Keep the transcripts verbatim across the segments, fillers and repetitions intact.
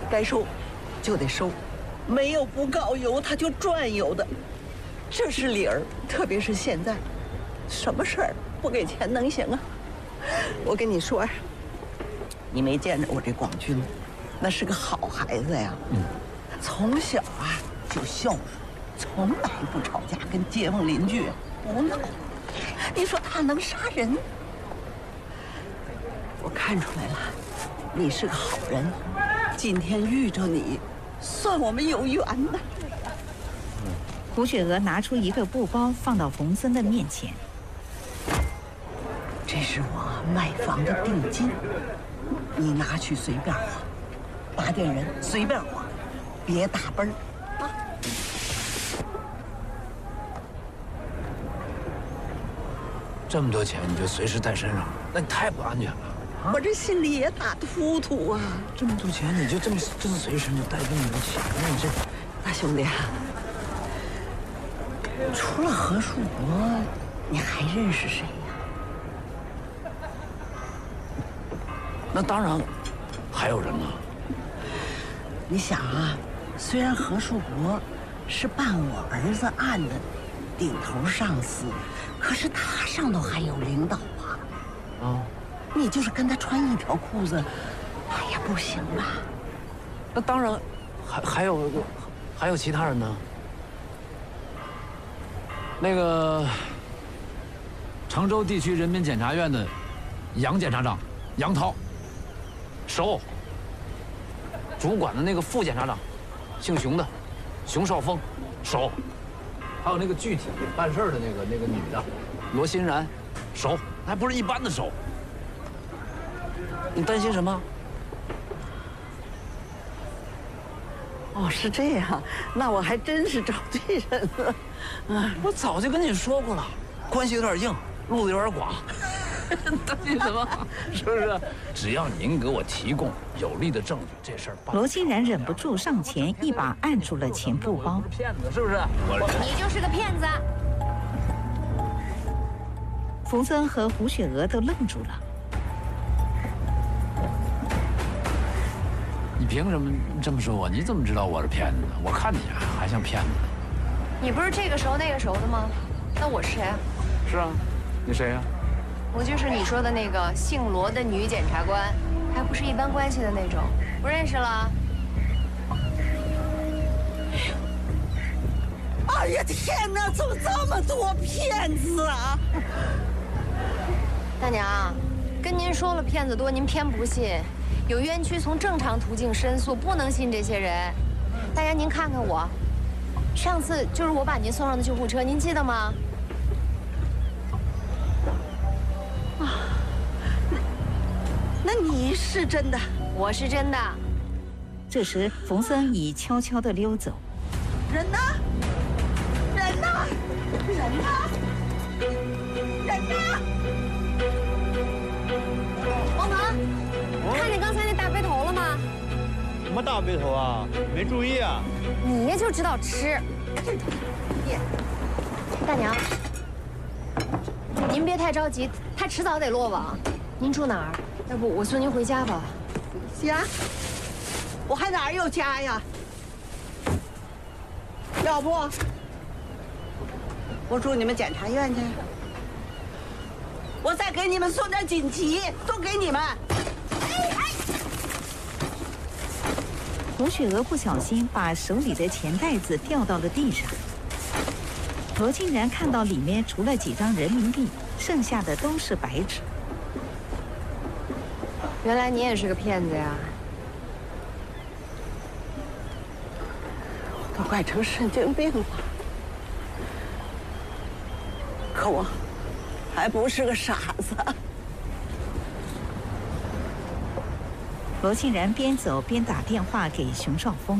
该收就得收，没有不告油他就转悠的，这是理儿。特别是现在，什么事儿不给钱能行啊？我跟你说呀，你没见着我这广军，那是个好孩子呀。嗯，从小啊就孝顺，从来不吵架，跟街坊邻居不闹。你说他能杀人？我看出来了，你是个好人。今天遇着你，算我们有缘呐。 胡雪娥拿出一个布包，放到冯森的面前。 这是我卖房的定金，你拿去随便花，打点人随便花，别打奔儿啊！ 这么多钱你就随时带身上，那你太不安全了。啊、 我这心里也打突突啊！ 这么多钱你就这么这么随身就带这么多钱，那你这大兄弟啊，除了何树国，你还认识谁呀？ 那当然，还有人呢。 你想啊，虽然何树国是办我儿子案的顶头上司，可是他上头还有领导啊。啊，你就是跟他穿一条裤子，他也不行吧？ 那当然，还还有还有其他人呢。那个常州地区人民检察院的杨检察长杨涛。熟，主管的那个副检察长，姓熊的，熊少峰，熟。还有那个具体办事的那个那个女的，罗欣然，熟，还不是一般的熟。你担心什么？ 哦，是这样，那我还真是找对人了。 啊，我早就跟你说过了，关系有点硬，路子有点广。担心什么？是不是？只要您给我提供有力的证据，这事儿办。 罗欣然忍不住上前，一把按住了钱布包。 骗子是不是？ 你就是个骗子！ 冯森和胡雪娥都愣住了。 你凭什么这么说我？你怎么知道我是骗子呢？我看你啊，还像骗子。 你不是这个熟那个熟的吗？那我是谁啊？ 是啊，你谁呀？ 我就是你说的那个姓罗的女检察官，还不是一般关系的那种，不认识了。 哎呀天哪，怎么这么多骗子啊！ 大娘，跟您说了骗子多，您偏不信。有冤屈从正常途径申诉，不能信这些人。大娘，您看看我，上次就是我把您送上的救护车，您记得吗？ 那你是真的， 我是真的。 这时，冯森已悄悄地溜走。 人呢？人呢？人呢？人呢？ 王鹏，看见刚才那大背头了吗？ 什么大背头啊？没注意啊。 你呀就知道吃。大娘，您别太着急，他迟早得落网。您住哪儿？要不我送您回家吧。 家？我还哪儿有家呀？要不我住你们检察院去，我再给你们送点锦旗，都给你们。 胡雪娥不小心把手里的钱袋子掉到了地上。罗欣然看到里面除了几张人民币，剩下的都是白纸。 原来你也是个骗子呀！ 都快成神经病了，可我还不是个傻子。 罗欣然边走边打电话给熊少峰。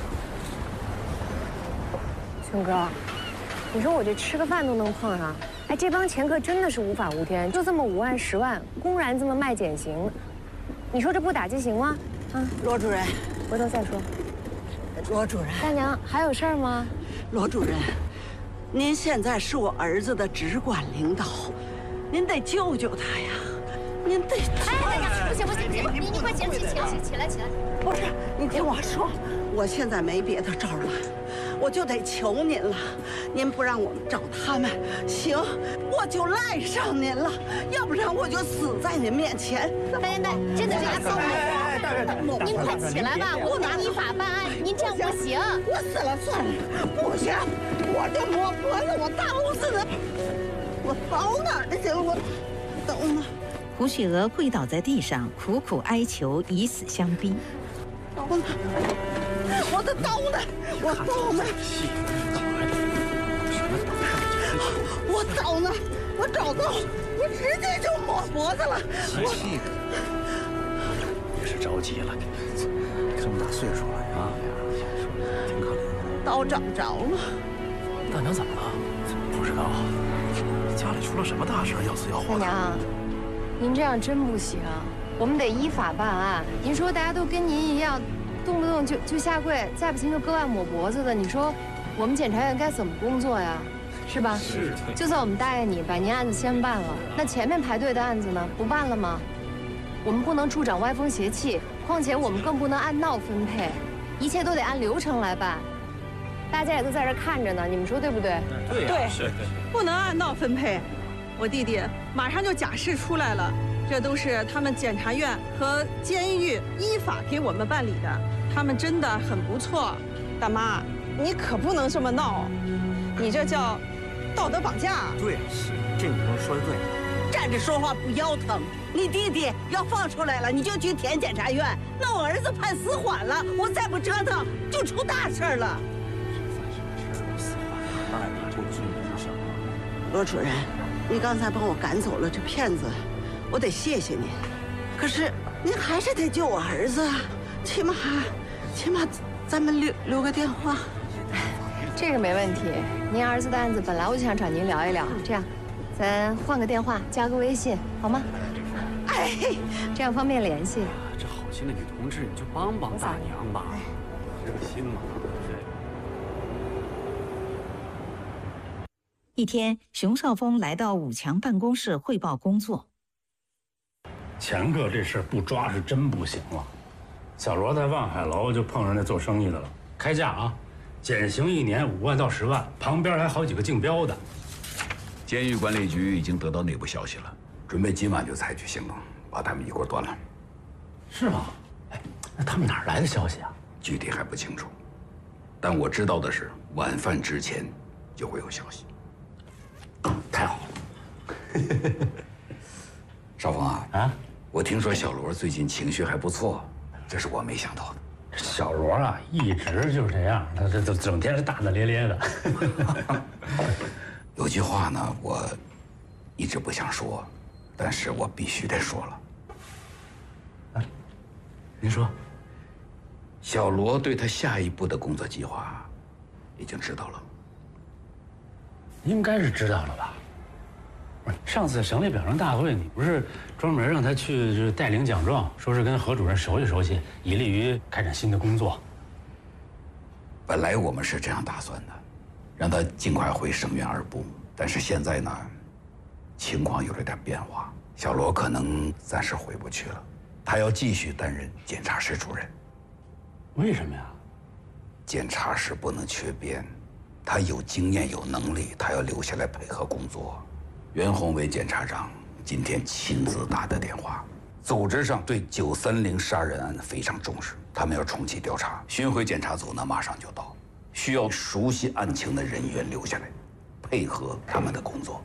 熊哥，你说我这吃个饭都能碰上，哎，这帮掮客真的是无法无天，就这么五万十万，公然这么卖减刑，你说这不打击行吗？啊， 罗主任， 回头再说。 罗主任， 大娘还有事儿吗？ 罗主任，您现在是我儿子的直管领导，您得救救他呀！ 您得。 哎哎呀，不行不行不行，你你快起来起起起起来起来！ 不是，你听我说，我现在没别的招了，我就得求您了。您不让我们找他们，行，我就赖上您了，要不然我就死在您面前。 大爷大爷，真的这样糟糕！您快起来吧，我们依法办案，您这样不行。 我死了算了，不行，我这磨脖子，我刀子呢？我刀哪儿去了？我刀呢？ 胡雪娥跪倒在地上，苦苦哀求，以死相逼。 刀呢？我的刀呢？我刀呢？我刀呢？我找到，我直接就抹脖子了。 气的，也是着急了，这么大岁数了啊，说的挺可怜的。 刀找着了。 大娘怎么了？不知道，家里出了什么大事，要死要活的。 大娘，您这样真不行，我们得依法办案。您说大家都跟您一样，动不动就就下跪，再不行就割腕抹脖子的，你说我们检察院该怎么工作呀？是吧？是。就算我们答应你把您案子先办了，那前面排队的案子呢？不办了吗？我们不能助长歪风邪气，况且我们更不能按闹分配，一切都得按流程来办。大家也都在这看着呢，你们说对不对？ 对对，是，不能按闹分配。我弟弟马上就假释出来了，这都是他们检察院和监狱依法给我们办理的，他们真的很不错。大妈，你可不能这么闹，你这叫道德绑架。 对，是，这你说的对。 站着说话不腰疼。你弟弟要放出来了，你就去填检察院。那我儿子判死缓了，我再不折腾就出大事了。罗主任，你刚才帮我赶走了这骗子，我得谢谢您。可是您还是得救我儿子啊，起码，起码咱们留留个电话。 这个没问题。您儿子的案子本来我就想找您聊一聊，这样，咱换个电话，加个微信，好吗？ 哎， 这样方便联系。 这好心的女同志，你就帮帮大娘吧，这个心嘛。 一天，熊少峰来到武强办公室汇报工作。 前个这事不抓是真不行了。小罗在望海楼就碰上那做生意的了，开价啊，减刑一年五万到十万，旁边还好几个竞标的。 监狱管理局已经得到内部消息了，准备今晚就采取行动，把他们一锅端了。 是吗？哎，那他们哪儿来的消息啊？ 具体还不清楚，但我知道的是，晚饭之前就会有消息。 太好了。 少峰啊， 啊， 我听说小罗最近情绪还不错，这是我没想到的。 小罗啊，一直就是这样，他这这整天是大大咧咧的。 有句话呢，我一直不想说，但是我必须得说了。 啊，您说。 小罗对他下一步的工作计划已经知道了。 应该是知道了吧？不是，上次省里表彰大会，你不是专门让他去就是带领奖状，说是跟何主任熟悉熟悉，以利于开展新的工作。 本来我们是这样打算的，让他尽快回省院二部。但是现在呢，情况有了点变化，小罗可能暂时回不去了，他要继续担任检察室主任。 为什么呀？ 检察室不能缺编。他有经验有能力，他要留下来配合工作。袁宏伟检察长今天亲自打的电话，组织上对九三零杀人案非常重视，他们要重启调查。巡回检察组呢马上就到，需要熟悉案情的人员留下来，配合他们的工作。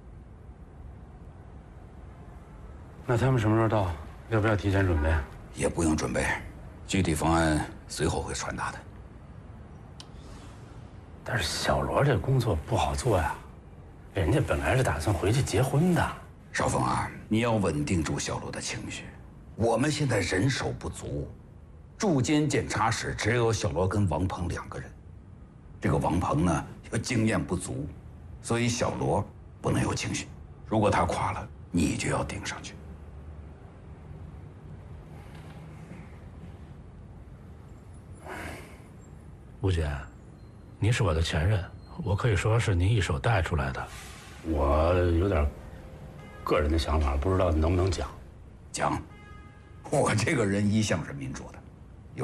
那他们什么时候到？要不要提前准备？ 也不用准备，具体方案随后会传达的。 但是小罗这工作不好做呀，人家本来是打算回去结婚的。 少峰啊，你要稳定住小罗的情绪。我们现在人手不足，驻监检察室只有小罗跟王鹏两个人。这个王鹏呢，又经验不足，所以小罗不能有情绪。如果他垮了，你就要顶上去。 吴姐。您是我的前任，我可以说是您一手带出来的。我有点个人的想法，不知道能不能讲。 讲，我这个人一向是民主的，